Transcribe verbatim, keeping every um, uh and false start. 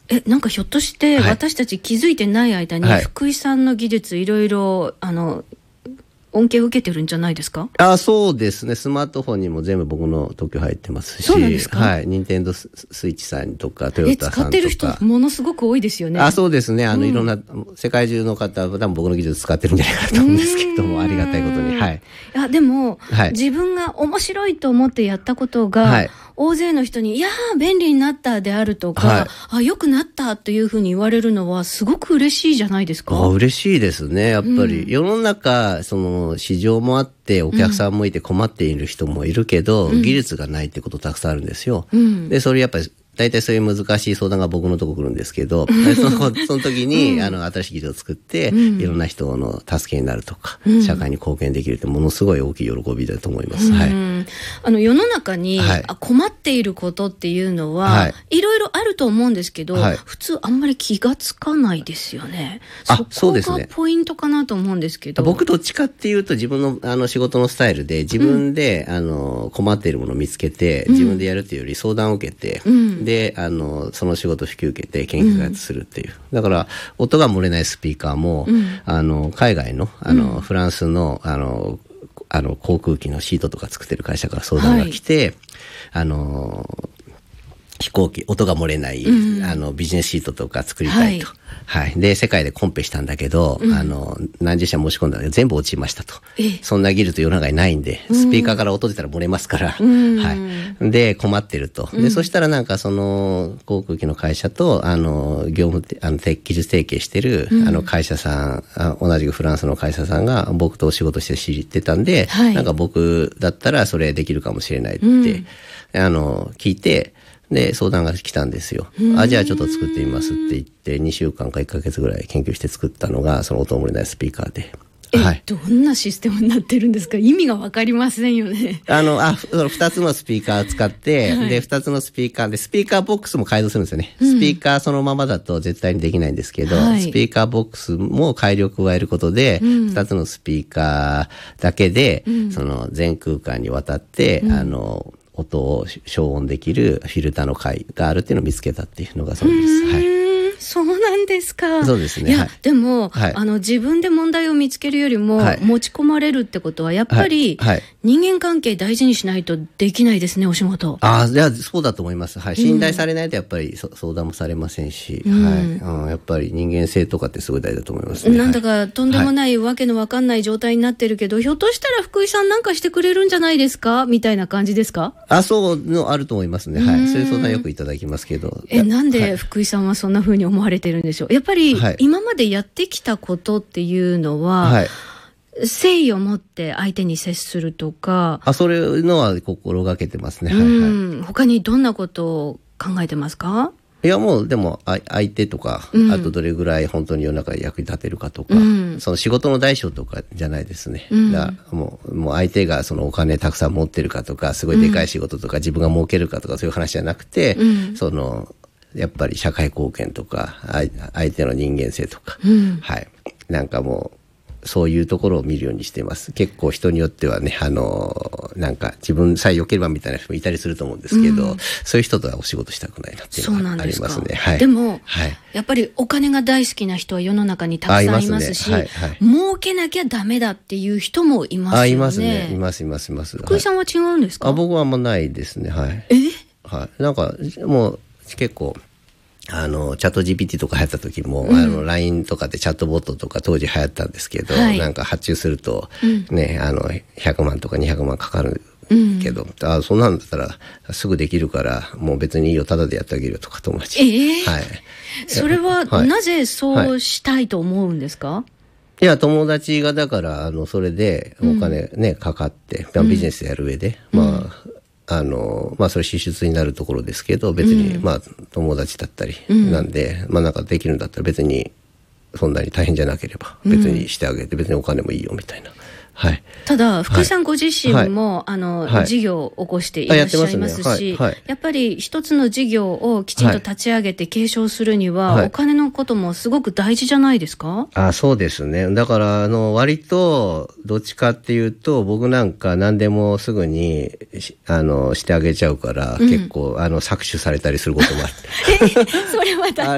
え、なんかひょっとして私たち気づいてない間に、はい、福井さんの技術いろいろあの恩恵を受けてるんじゃないですか？ あ、そうですね。スマートフォンにも全部僕の特許入ってますし。 そうなんですか？ はい。ニンテンドースイッチさんとか、トヨタさんとか。 使ってる人ものすごく多いですよね。 あ、そうですね。あの、うん、いろんな、世界中の方は多分僕の技術使ってるんじゃないかなと思うんですけども、ありがたいことに。はい。 いや、でも、 はい、 自分が面白いと思ってやったことが、はい、大勢の人に、いやー、便利になったであるとか、はい、あ、良くなったというふうに言われるのは、すごく嬉しいじゃないですか。 あ、嬉しいですね。やっぱり、うん、世の中、その、市場もあって、お客さんもいて困っている人もいるけど、うん、技術がないってことたくさんあるんですよ。うん、で、それやっぱり、大体そういう難しい相談が僕のとこ来るんですけど、その、その時に、うん、あの、新しい技術を作って、うん、いろんな人の助けになるとか、うん、社会に貢献できるってものすごい大きい喜びだと思います。うん、はい。 あの、世の中に、はい、困っていることっていうのは、はい、いろいろあると思うんですけど、はい、普通あんまり気がつかないですよね。 あ、そうですね。 そこがポイントかなと思うんですけど。 僕どっちかっていうと自分のあの仕事のスタイルで、自分で、うん、あの、困っているものを見つけて、自分でやるっていうより相談を受けて、うん、で、あの、その仕事を引き受けて研究開発するっていう。うん、だから、音が漏れないスピーカーも、うん、あの、海外の、あの、うん、フランスの、あの、あの、航空機のシートとか作ってる会社から相談が来て、はい、あの、飛行機、音が漏れない、うん、あの、ビジネスシートとか作りたいと。はい。はい。で、世界でコンペしたんだけど、うん、あの、何十社申し込んだんだけど、全部落ちましたと。そんな技術世の中にないんで、スピーカーから音出たら漏れますから、うん、はい。で、困ってると。で、うん、そしたらなんかその、航空機の会社と、あの、業務、あの、技術提携してる、うん、あの、会社さんあ、同じくフランスの会社さんが、僕とお仕事して知ってたんで、はい、なんか僕だったらそれできるかもしれないって、うん、あの、聞いて、で、相談が来たんですよ。あ、じゃあちょっと作ってみますって言って、にしゅうかんかいっかげつぐらい研究して作ったのが、その音漏れないスピーカーで。 え、はい、どんなシステムになってるんですか？意味がわかりませんよね。 あの、あ、その二つのスピーカーを使って、はい、で、二つのスピーカーで、スピーカーボックスも改造するんですよね。うん、スピーカーそのままだと絶対にできないんですけど、はい、スピーカーボックスも改良を加えることで、二、うん、つのスピーカーだけで、うん、その全空間にわたって、うん、あの、音を消音できるフィルターの回があるっていうのを見つけたっていうのがそうです。はい。 そうなんですか。 そうですね。 いや、 はい、 でも、はい、あの、自分で問題を見つけるよりも、はい、持ち込まれるってことは、やっぱり、はいはい、人間関係大事にしないとできないですね、お仕事。 ああ、いや、そうだと思います。はい。信頼されないと、やっぱり、うん、相談もされませんし、うん、はい、うん。やっぱり人間性とかってすごい大事だと思いますね。 なんだか、とんでもない、わけのわかんない状態になってるけど、ひょっとしたら福井さんなんかしてくれるんじゃないですかみたいな感じですか？ あ、そうのあると思いますね。はい。そういう相談よくいただきますけど。 え、なんで福井さんはそんな風に思われてるんでしょう？やっぱり、はい、今までやってきたことっていうのは、はい、誠意を持って相手に接するとか。 あ、それのは心がけてますね。 はいはい。他にどんなことを考えてますか？ いや、もう、でも、相手とか、うん、あとどれぐらい本当に世の中で役に立てるかとか、うん、その仕事の大小とかじゃないですね。うん、だもう、もう相手がそのお金たくさん持ってるかとか、すごいでかい仕事とか、うん、自分が儲けるかとか、そういう話じゃなくて、うん、その、やっぱり社会貢献とか、相手の人間性とか、うん、はい。なんかもう、そういうところを見るようにしています。結構人によってはね、あの、なんか自分さえ良ければみたいな人もいたりすると思うんですけど、うん、そういう人とはお仕事したくないなっていうのがありますね。はい。 でも、はい、やっぱりお金が大好きな人は世の中にたくさんいますし、ますね、はいはい、儲けなきゃダメだっていう人もいますよね。あ、いますね。 います、います、います。 福井さんは違うんですか？ はい、あ、僕はあんまないですね。はい。 え？ はい。なんか、もう結構、あの、チャット ジーピーティー とか流行った時も、うん、あの、ライン とかでチャットボットとか当時流行ったんですけど、はい、なんか発注すると、うん、ね、あの、ひゃくまんとかにひゃくまんかかるけど、うん、あ、そんなんだったらすぐできるから、もう別にいいよ、タダでやってあげるよとか友達。 えー、 はい。 それは、はい、なぜそうしたいと思うんですか？はい、 いや、友達がだから、あの、それでお金ね、うん、かかって、ビジネスやる上で、うん、まあ、あの、まあ、それ支出になるところですけど、別に、うん、まあ、友達だったり、なんで、うん、まあ、なんかできるんだったら別に、そんなに大変じゃなければ、別にしてあげて、うん、別にお金もいいよ、みたいな。はい。 ただ、福井さんご自身も、はい、あの、はい、事業を起こしていらっしゃいますし、や, す、ねはいはい、やっぱり一つの事業をきちんと立ち上げて継承するには、はい、お金のこともすごく大事じゃないですか？ あ、そうですね。だから、あの、割と、どっちかっていうと、僕なんか何でもすぐに、あの、してあげちゃうから、うん、結構、あの、搾取されたりすることもあって。 え、それは大